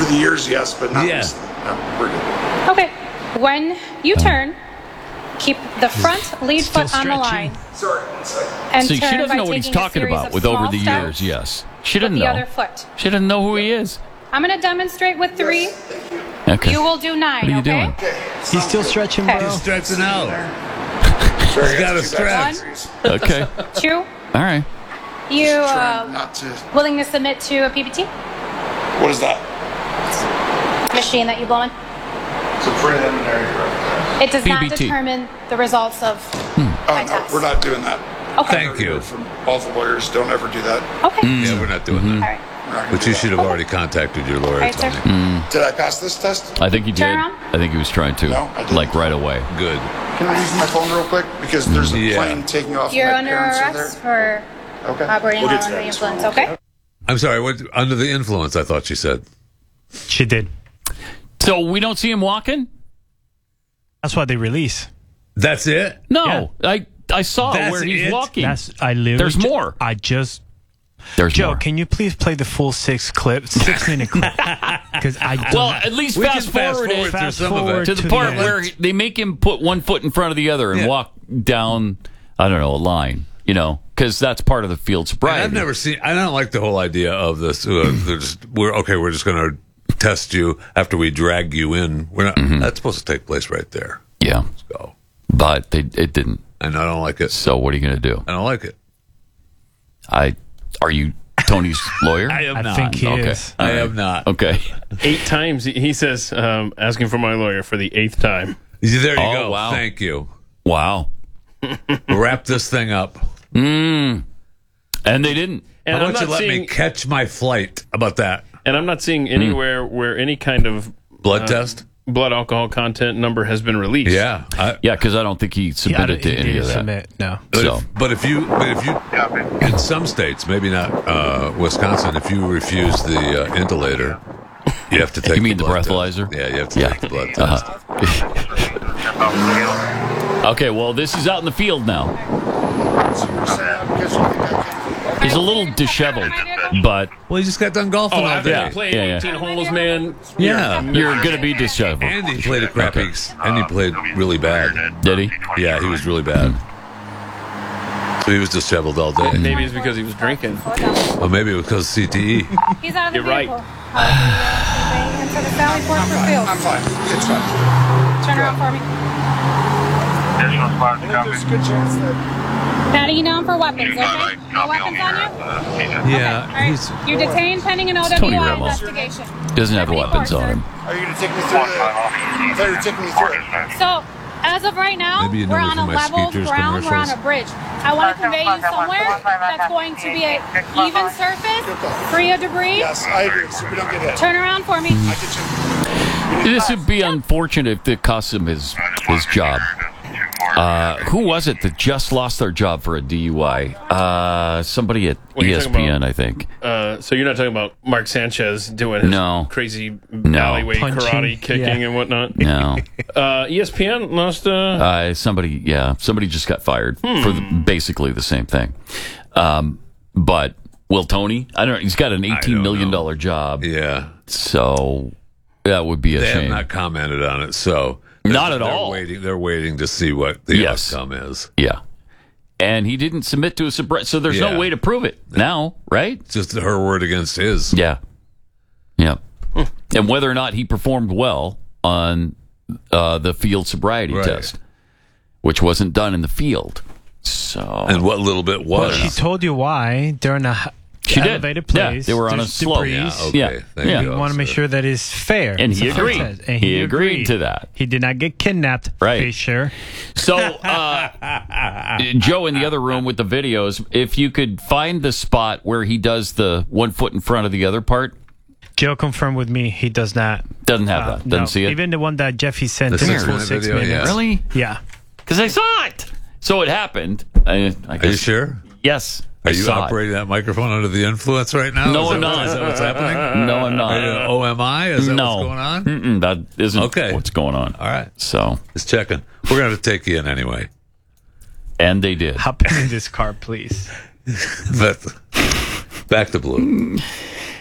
Over the years, yes, but not Yeah. recently. No, we're good. Okay. When you turn, keep the front lead Still foot on the stretching. line. Sorry, one second. And See, she turn doesn't by know what he's taking a talking series about of with over small the steps years, yes. She with didn't the know. other foot. She doesn't know who he is. I'm going to demonstrate with 3. Okay. You will do 9, What are you okay? doing? He's still stretching, Okay. bro. He's stretching out. Sorry, He's got a guys, stretch. Okay. 2. All right. You Trying not to. willing to submit to a PPT What is that? machine that you blow in? It's a preliminary drug. It does not PBT. determine the results of Oh, my no, test. we're not doing that. Okay. Thank you. From all the lawyers, don't ever do that. Okay. Yeah, we're not doing All that. right. We're not gonna But do you that. should have already contacted your lawyer, Right, sir. Tony. Did I pass this test? I think he did. Turn around. I think he was trying to. No, I didn't. Like right away. Good. Can I use my phone real quick? Because there's a Yeah. plane taking off. You're my under parents are arrest for there. Okay. operating We'll while get to under that the as well. influence, okay? I'm sorry, what, under the influence, I thought she said. She did. So we don't see him walking? That's why they release. That's it? No. I saw That's where he's it? walking. I literally. There's more. I just. There's Joe, more. can you please play the full 6-minute clip? Because I don't. Well, at least We fast can fast forward forward it through some of it. to the part end. where they make him put one foot in front of the other and Yeah. walk down, I don't know, a line, because that's part of the field sobriety. I've never seen. I don't like the whole idea of this. We're just going to test you after we drag you in. We're not. That's supposed to take place right there. Yeah, Let's go. but it didn't. And I don't like it. So what are you going to do? I don't like it. Are you Tony's lawyer? I am I not. think he Okay. is. I am not. Okay. 8 times, he says, asking for my lawyer for the 8th time. There you Oh, go. wow. Thank you. Wow. Wrap this thing up. And they didn't. And How I'm about you not let me seeing, catch my flight? How about that? and I'm not seeing anywhere where any kind of Blood test? blood alcohol content number has been released. Yeah. Yeah, because I don't think he submitted to He any didn't of that. submit, no. But if you, in some states, maybe not Wisconsin, if you refuse the inhalator, you have to take. You mean the blood breathalyzer? test. Yeah, you have to take the blood test. Okay, well, this is out in the field now. He's a little disheveled, but Well, he just got done golfing Oh, all after day. you play Yeah, yeah. 18 holes, man. Yeah. you're going to be disheveled. And he played a crappy, and he played really bad. Did he? Yeah, he was really bad. So he was disheveled all day. Maybe it's because he was drinking. Well, maybe it was because of CTE. He's out of the You're right. vehicle. Into the Sally Port for field. I'm fine. It's fine. Turn around for me. There's a good chance that. Patting you down for weapons, okay? No weapons on you? Yeah, All right. You're detained pending an Tony OWI Remo. investigation. Doesn't have Deputy weapons Ford, on sir. him. Are you going to take me through the? I thought you were taking me through it. So, as of right now, Maybe you know we're me on from a my level Skeeters ground. We're on commercials. a bridge. I want to convey you somewhere that's going to be an even surface, free of debris. Yes, I agree. So we don't get hit. Turn around for me. I get you. This would be unfortunate if it cost him his job. Who was it that just lost their job for a DUI? Somebody at What are you talking ESPN, about? I think. So you're not talking about Mark Sanchez doing his No. crazy No. alleyway Punching, karate kicking yeah. and whatnot? No. ESPN lost. Somebody just got fired for basically the same thing. But Will Tony, I don't know. He's got an $18 million job, yeah. so that would be a They have shame. not commented on it, so Not at they're all. They're waiting to see what the Yes. outcome is. Yeah. And he didn't submit to a sobriety, so there's Yeah. no way to prove it now, right? It's just her word against his. Yeah. Yeah. And whether or not he performed well on the field sobriety Right. test, which wasn't done in the field. So And what little bit was. She told you why. They're in a She did. elevated Yeah, place. they were on a There's slope. debris. Yeah, okay. Yeah. Thank Yeah. you, You want to make officer. sure that is fair. And It's he a fair agreed. test. And He agreed to that. He did not get kidnapped. Right. Fisher. So, Joe, in the other room with the videos, if you could find the spot where he does the 1 foot in front of the other part, Joe confirmed with me he does not. doesn't have that. Doesn't no. see it. Even the one that Jeffy sent The in the 6-minute full 6 video, minutes. yeah. Really? Yeah. Because I saw it. So it happened. I guess, Are you sure? Yes. Are I you saw operating that microphone under the influence right now? No, is I'm that, not. Is that what's happening? it. No, I'm Are you not. OMI? Is that No. what's going on? Mm-mm, that isn't Okay. what's going on. All right. So, Just checking. We're going to take you in anyway. and they did. Hop in this car, please. But back to Blue.